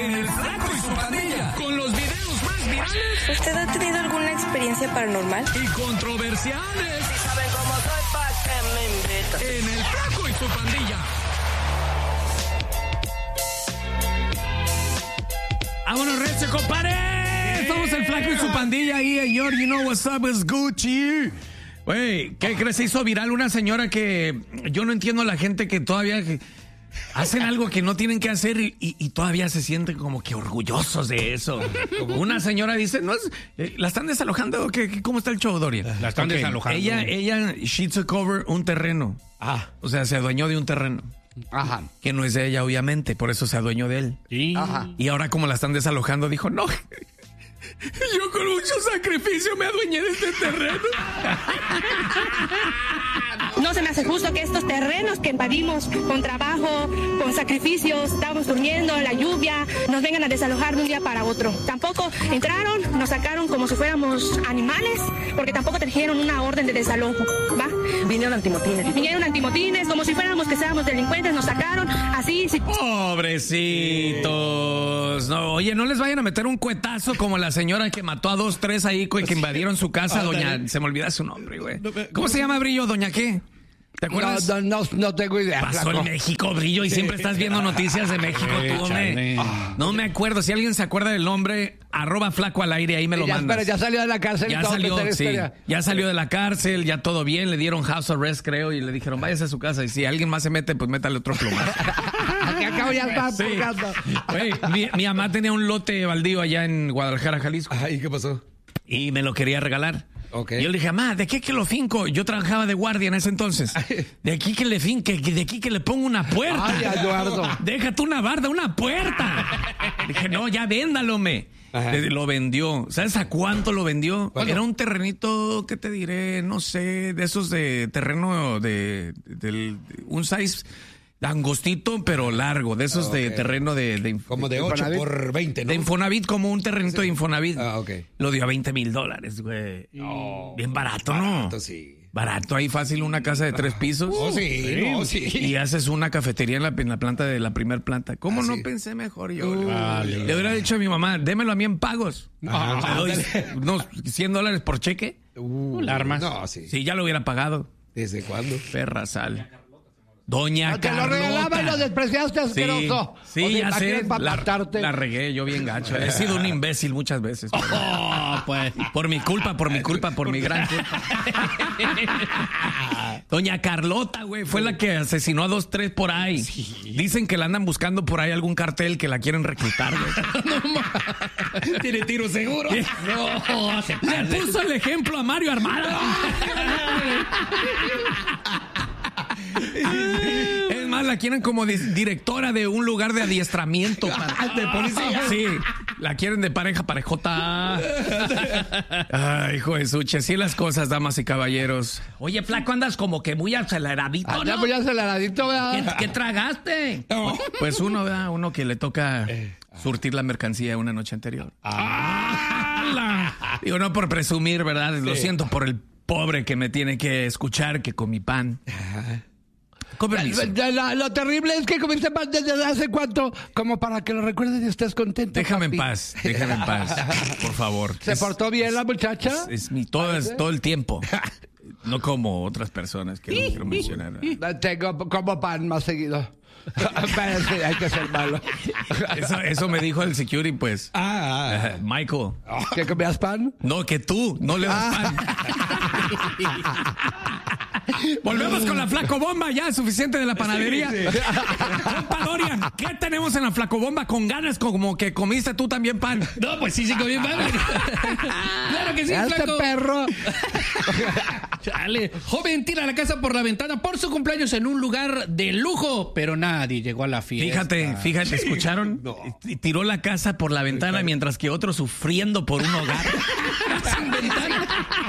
en El Flaco y su Pandilla, con los videos más virales. ¿Usted ha tenido alguna experiencia paranormal? Y controversiales. Si saben cómo soy, ¿pa' qué me invitan? En El Flaco y su Pandilla. ¡Vámonos, recio, compadre! Estamos El Flaco y su Pandilla ahí, señor. You know what's up, it's Gucci. Güey, ¿qué crees? Se hizo viral una señora que yo no entiendo a la gente que todavía hacen algo que no tienen que hacer y todavía se sienten como que orgullosos de eso. Una señora dice, no es, ¿la están desalojando? ¿Cómo está el show, Doria? La están desalojando. She took over un terreno. O sea, se adueñó de un terreno. Ajá. Que no es de ella, obviamente, por eso se adueñó de él. Sí. Ajá. Y ahora como la están desalojando, dijo, no, yo con mucho sacrificio me adueñé de este terreno. No se me hace justo que estos terrenos que invadimos con trabajo, con sacrificios, estábamos durmiendo en la lluvia, nos vengan a desalojar de un día para otro. Tampoco entraron, nos sacaron como si fuéramos animales, porque tampoco trajeron una orden de desalojo, ¿va? Vinieron antimotines, como si fuéramos que seamos delincuentes, nos sacaron así. Pobrecitos. No, oye, no les vayan a meter un cuetazo como la señora que mató a 2, 3 ahí, que invadieron su casa, doña, se me olvida su nombre, güey. ¿Cómo se llama, Brillo? ¿Doña qué? ¿Te acuerdas? No tengo idea. Pasó en México, Brillo, y siempre estás viendo noticias de México, tú, hombre. No me acuerdo. Si alguien se acuerda del nombre, @Flaco al aire, ahí me lo mandas. Espera, ya salió de la cárcel. Ya salió de la cárcel, ya todo bien. Le dieron house arrest, creo, y le dijeron, váyase a su casa. Y si alguien más se mete, pues métale otro plumazo. Aquí acabo ya está Mi mamá tenía un lote baldío allá en Guadalajara, Jalisco. ¿Y qué pasó? Y me lo quería regalar. Okay. Y yo le dije, mamá, ¿de qué que lo finco? Yo trabajaba de guardia en ese entonces. De aquí que le finque, de aquí que le pongo una puerta. Ay, Eduardo. Déjate una barda, una puerta. Dije, no, ya véndalo, Lo vendió. ¿Sabes a cuánto lo vendió? ¿Cuánto? Era un terrenito, ¿qué te diré? No sé, de esos de terreno de un size angostito, pero largo. De esos de terreno de como de 8 por 20, ¿no? De Infonavit, como un terrenito de Infonavit. Ok. Lo dio a $20,000, güey. No, bien barato, ¿no? Barato, sí. Barato, ahí fácil una casa de 3 pisos. Sí. Y haces una cafetería en la planta de la primer planta. ¿Cómo no pensé mejor yo? Le hubiera dicho a mi mamá, démelo a mí en pagos. Te doy unos $100 por cheque. La armas. No, sí. Sí, ya lo hubiera pagado. ¿Desde cuándo? Perra sal. Doña Te Carlota. lo regalaba y lo despreciaste, asqueroso. Sí, ya sé. Matarte. La regué yo bien gacho. He sido un imbécil muchas veces. Pues. Por mi gran culpa. Doña Carlota, güey, fue la que asesinó a 2, 3 por ahí. Sí. Dicen que la andan buscando por ahí algún cartel que la quieren reclutar, güey. ¿Tiene tiro seguro? No, le puso el ejemplo a Mario Armado. Es más, la quieren como directora de un lugar de adiestramiento de policía. Sí, la quieren de parejota. Ay, hijo de suche, así las cosas, damas y caballeros. Oye, Flaco, andas como que muy aceleradito, ¿no? Muy aceleradito, ¿verdad? ¿Qué tragaste? No. Pues uno que le toca surtir la mercancía una noche anterior. Digo, no por presumir, ¿verdad? Lo siento por el pobre que me tiene que escuchar que con mi pan. Lo terrible es que comiste pan desde hace cuánto, como para que lo recuerdes y estés contento. Déjame papi. en paz, por favor. ¿Se portó bien la muchacha? Todo el tiempo. No como otras personas que no quiero mencionar. Tengo como pan más seguido. Pero sí, hay que ser malo. Eso me dijo el security, pues. Michael. ¿Que comías pan? No, que tú no le das pan. Volvemos con la Flacobomba, ya suficiente de la panadería. Compa Dorian, ¿qué tenemos en la Flacobomba? Con ganas como que comiste tú también pan. No, pues sí comí pan. Claro que sí, Flaco. Perro. Chale. Joven tira la casa por la ventana por su cumpleaños en un lugar de lujo, pero nadie llegó a la fiesta. Fíjate, ¿escucharon? No. Tiró la casa por la ventana mientras que otro sufriendo por un hogar. Sin ventana.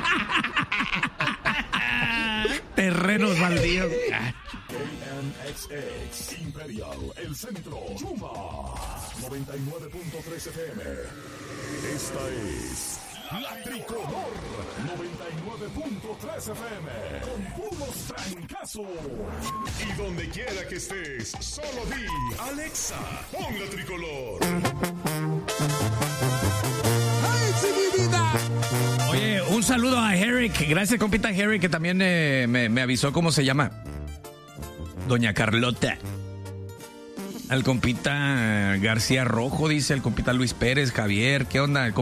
Terrenos baldíos. KNXX Imperial, el centro, Chuma 99.3 FM. Esta es La Tricolor 99.3 FM con puros trancazos. Y donde quiera que estés, solo di Alexa, pon la Tricolor. ¡Ay, sí, mi vida! Oye, un saludo a Eric. Gracias, compita Eric, que también me avisó cómo se llama. Doña Carlota. Al compita García Rojo, dice el compita Luis Pérez, Javier. ¿Qué onda?